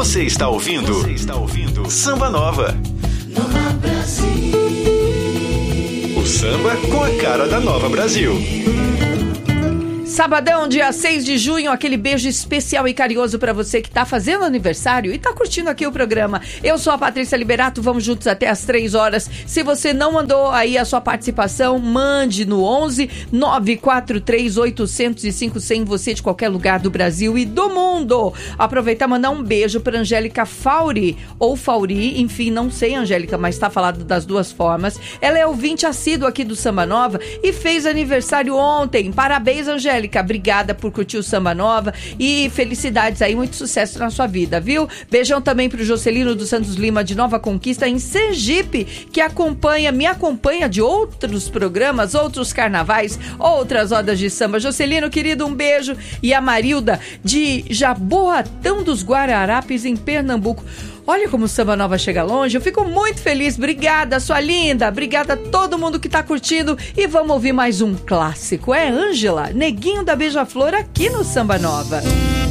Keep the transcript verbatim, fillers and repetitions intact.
Você está ouvindo? Você está ouvindo? Samba Nova. Nova Brasil. O samba com a cara da Nova Brasil. Sabadão, dia seis de junho, aquele beijo especial e carinhoso pra você que tá fazendo aniversário e tá curtindo aqui o programa. Eu sou a Patrícia Liberato, vamos juntos até as três horas. Se você não mandou aí a sua participação, mande no onze nove quatro três oito zero cinco zero zero, você de qualquer lugar do Brasil e do mundo. Aproveitar e mandar um beijo pra Angélica Fauri, ou Fauri, enfim, não sei, Angélica, mas tá falado das duas formas. Ela é ouvinte assíduo aqui do Samba Nova e fez aniversário ontem. Parabéns, Angélica. Obrigada por curtir o Samba Nova e felicidades aí, muito sucesso na sua vida, viu? Beijão também pro Jocelino dos Santos Lima de Nova Conquista em Sergipe, que acompanha, me acompanha de outros programas, outros carnavais, outras rodas de samba. Jocelino, querido, um beijo. E a Marilda de Jaboatão dos Guararapes em Pernambuco. Olha como o Samba Nova chega longe, eu fico muito feliz. Obrigada, sua linda, obrigada a todo mundo que tá curtindo. E vamos ouvir mais um clássico, é Ângela, Neguinho da Beija-Flor aqui no Samba Nova.